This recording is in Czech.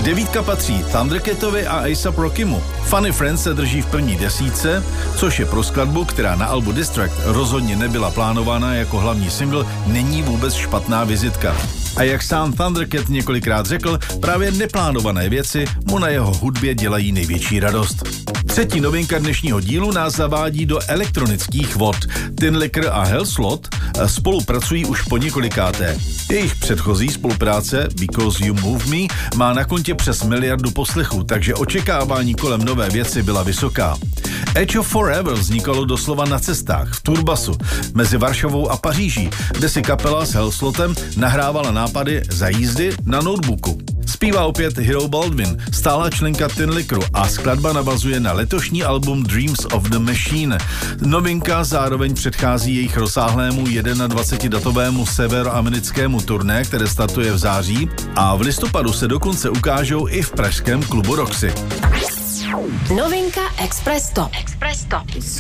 Devítka patří Thundercatovi a A$AP Rockymu. Funny Friends se drží v první desítce, což je pro skladbu, která na albu Distract rozhodně nebyla plánována jako hlavní single, není vůbec špatná vizitka. A jak sám Thundercat několikrát řekl, právě neplánované věci mu na jeho hudbě dělají největší radost. Třetí novinka dnešního dílu nás zavádí do elektronických vod. Tin Liquor a Hellslot spolupracují už po několikáté. Jejich předchozí spolupráce Because You Move Me má na kontě přes 1 miliardu poslechů, takže očekávání kolem nové věci byla vysoká. Edge of Forever vznikalo doslova na cestách, v turbasu, mezi Varšavou a Paříží, kde si kapela s Hellslotem nahrávala nápady za jízdy na notebooku. Zpívá opět Hero Baldwin, stálá členka Tin Liquoru, a skladba navazuje na letošní album Dreams of the Machine. Novinka zároveň předchází jejich rozsáhlému 21-datovému severoamerickému turné, které startuje v září, a v listopadu se dokonce ukážou i v pražském klubu Roxy. Novinka Express Top.